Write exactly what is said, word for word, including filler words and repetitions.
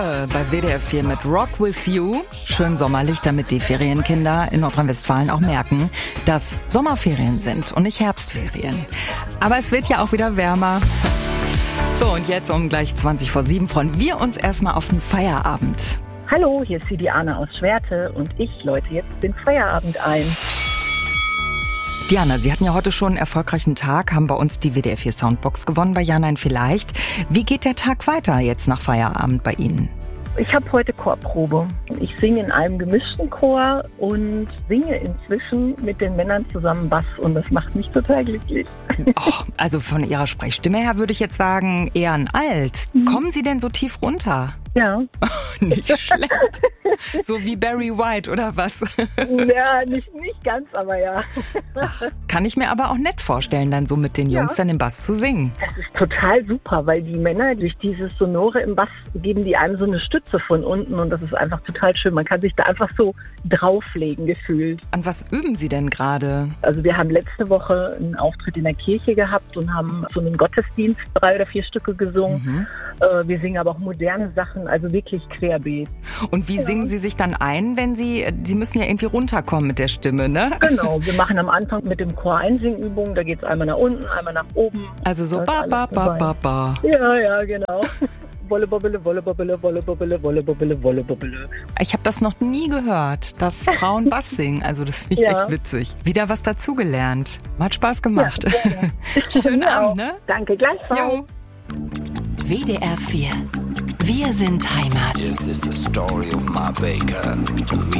Bei W D R vier mit Rock With You. Schön sommerlich, damit die Ferienkinder in Nordrhein-Westfalen auch merken, dass Sommerferien sind und nicht Herbstferien. Aber es wird ja auch wieder wärmer. So, und jetzt um gleich zwanzig vor sieben freuen wir uns erstmal auf den Feierabend. Hallo, hier ist die Diana aus Schwerte und ich läute jetzt den Feierabend ein. Diana, Sie hatten ja heute schon einen erfolgreichen Tag, haben bei uns die W D R vier Soundbox gewonnen bei Ja, Nein, Vielleicht. Wie geht der Tag weiter jetzt nach Feierabend bei Ihnen? Ich habe heute Chorprobe. Ich singe in einem gemischten Chor und singe inzwischen mit den Männern zusammen Bass und das macht mich total glücklich. Oh, also von Ihrer Sprechstimme her würde ich jetzt sagen, eher ein Alt. Mhm. Kommen Sie denn so tief runter? Ja. Nicht schlecht. So wie Barry White, oder was? Ja, nicht, nicht ganz, aber ja. Kann ich mir aber auch nett vorstellen, dann so mit den Jungs ja. dann im Bass zu singen. Das ist total super, weil die Männer durch dieses Sonore im Bass geben die einem so eine Stütze von unten und das ist einfach total schön. Man kann sich da einfach so drauflegen, gefühlt. An was üben Sie denn gerade? Also wir haben letzte Woche einen Auftritt in der Kirche gehabt und haben so einen Gottesdienst drei oder vier Stücke gesungen. Mhm. Wir singen aber auch moderne Sachen, also wirklich querbeet. Und wie ja. singen Sie sich dann ein, wenn Sie, Sie müssen ja irgendwie runterkommen mit der Stimme, ne? Genau, wir machen am Anfang mit dem Chor Einsingübungen, da geht es einmal nach unten, einmal nach oben. Also so ba, ba, ba, ba, ba. Ja, ja, genau. Wolle, bobbele, wolle, bobbele, wolle, bobbele, wolle, bobbele, wolle, bobbele. Ich habe das noch nie gehört, dass Frauen Bass singen. Also das finde ich ja. echt witzig. Wieder was dazugelernt. Hat Spaß gemacht. Ja, schönen ja. Abend, ne? Danke, gleichfalls. Jo. W D R vier. Wir sind Heimat. This is the story of my baker.